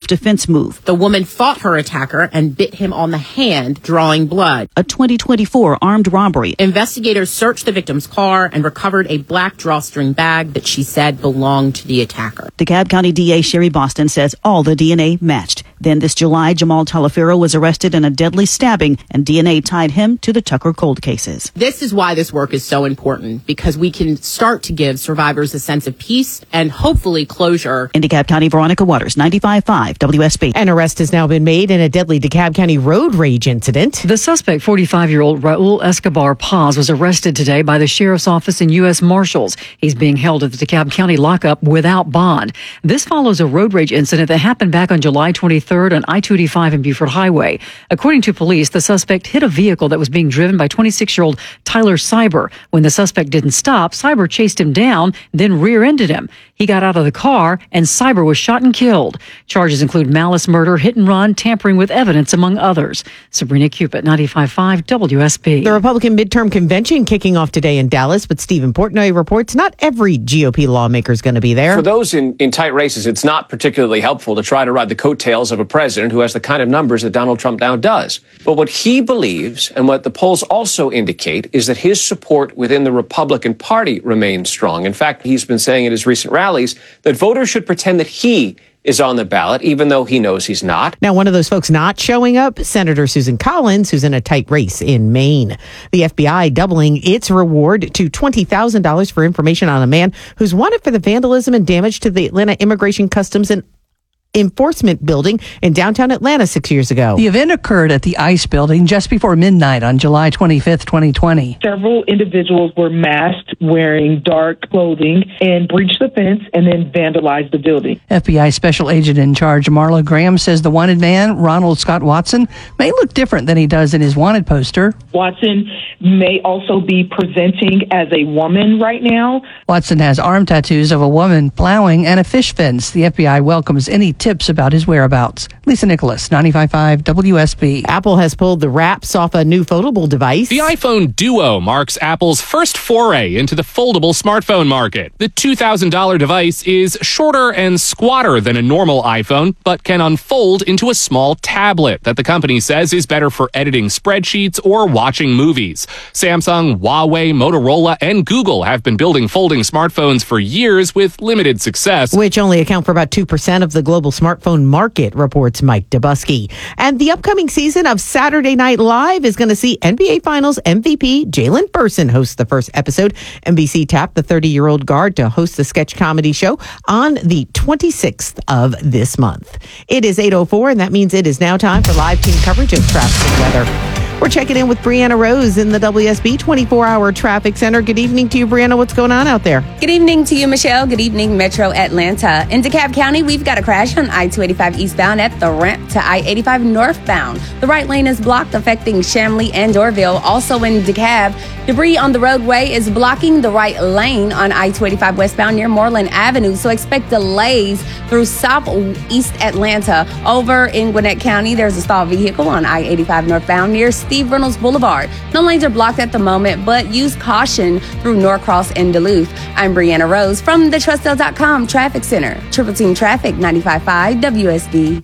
self-defense move. The woman fought her attacker and bit him on the hand, drawing blood. A 2024 armed robbery. Investigators searched the victim's car and recovered a black drawstring bag that she said belonged to the attacker. DeKalb County DA Sherry Boston says all the DNA matched. Then this July, Jamal Talaferro was arrested in a deadly stabbing, and DNA tied him to the Tucker cold cases. This is why this work is so important, because we can start to give survivors a sense of peace and hopefully closure. In DeKalb County, Veronica Waters, 95.5 WSB. An arrest has now been made in a deadly DeKalb County road rage incident. The suspect, 45-year-old Raul Escobar Paz, was arrested today by the sheriff's office and U.S. Marshals. He's being held at the DeKalb County lockup without bond. This follows a road rage incident that happened back on July 23rd on I-285 and Buford Highway. According to police, the suspect hit a vehicle that was being driven by 26-year-old Tyler Cyber. When the suspect didn't stop, Cyber chased him down, then rear-ended him. He got out of the car, and Cyber was shot and killed. Charges include malice murder, hit and run, tampering with evidence, among others. Sabrina Cupid, 95.5 WSB. The Republican midterm convention kicking off today in Dallas, but Stephen Portnoy reports not every GOP lawmaker is going to be there. For those in tight races, it's not particularly helpful to try to ride the coattails of a president who has the kind of numbers that Donald Trump now does. But what he believes, and what the polls also indicate, is that his support within the Republican Party remains strong. In fact, he's been saying at his recent rallies that voters should pretend that he is on the ballot, even though he knows he's not. Now, one of those folks not showing up, Senator Susan Collins, who's in a tight race in Maine. The FBI doubling its reward to $20,000 for information on a man who's wanted for the vandalism and damage to the Atlanta Immigration Customs and Enforcement building in downtown Atlanta 6 years ago. The event occurred at the ICE building just before midnight on July 25th, 2020. Several individuals were masked, wearing dark clothing, and breached the fence and then vandalized the building. FBI Special Agent in Charge Marla Graham says the wanted man, Ronald Scott Watson, may look different than he does in his wanted poster. Watson may also be presenting as a woman right now. Watson has arm tattoos of a woman plowing and a fish fence. The FBI welcomes any tips about his whereabouts. Lisa Nicholas, 95.5 WSB. Apple has pulled the wraps off a new foldable device. The iPhone Duo marks Apple's first foray into the foldable smartphone market. The $2,000 device is shorter and squatter than a normal iPhone, but can unfold into a small tablet that the company says is better for editing spreadsheets or watching movies. Samsung, Huawei, Motorola, and Google have been building folding smartphones for years with limited success, which only account for about 2% of the global smartphone market, reports Mike Dubusky. And the upcoming season of Saturday Night Live is going to see NBA Finals MVP Jalen Burson host the first episode. NBC tapped the 30-year-old guard to host the sketch comedy show on the 26th of this month. It is 8:04, and that means it is now time for live team coverage of traffic and weather. We're checking in with Brianna Rose in the WSB 24-hour traffic center. Good evening to you, Brianna. What's going on out there? Good evening to you, Michelle. Good evening, Metro Atlanta. In DeKalb County, we've got a crash on I-285 eastbound at the ramp to I-85 northbound. The right lane is blocked, affecting Shamley and Dorville. Also in DeKalb, debris on the roadway is blocking the right lane on I-285 westbound near Moreland Avenue, so expect delays through southeast Atlanta. Over in Gwinnett County, there's a stalled vehicle on I-85 northbound near Steve Reynolds Boulevard. No lanes are blocked at the moment, but use caution through Norcross and Duluth. I'm Brianna Rose from the TrustL.com Traffic Center. Triple Team Traffic, 95.5 WSB.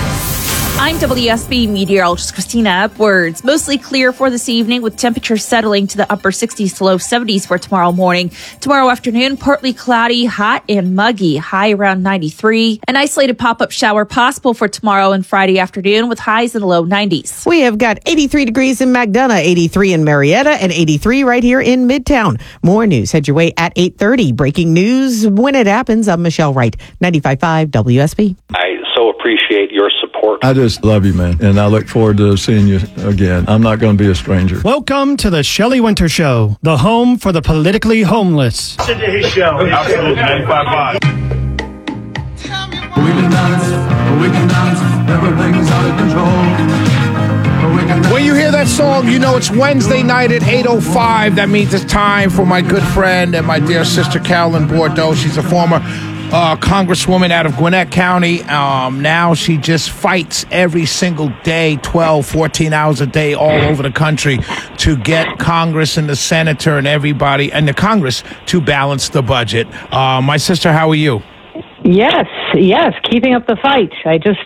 I'm WSB meteorologist Christina Upwards. Mostly clear for this evening with temperatures settling to the upper 60s to low 70s for tomorrow morning. Tomorrow afternoon, partly cloudy, hot and muggy, high around 93. An isolated pop-up shower possible for tomorrow and Friday afternoon with highs in the low 90s. We have got 83 degrees in Magdala, 83 in Marietta, and 83 right here in Midtown. More news head your way at 8:30. Breaking news when it happens. I'm Michelle Wright, 95.5 WSB. I so appreciate your support. I just love you, man, and I look forward to seeing you again. I'm not going to be a stranger. Welcome to the Shelley Winter Show, the home for the politically homeless. Listen to his show. Absolutely, 95.5. We can dance, everything's out of control. When you hear that song, you know it's Wednesday night at 8:05. That means it's time for my good friend and my dear sister, Carolyn Bordeaux. She's a former congresswoman out of Gwinnett County. Now she just fights every single day, 12, 14 hours a day all over the country to get Congress and the senator and everybody and the Congress to balance the budget. My sister, how are you? Yes, keeping up the fight. I just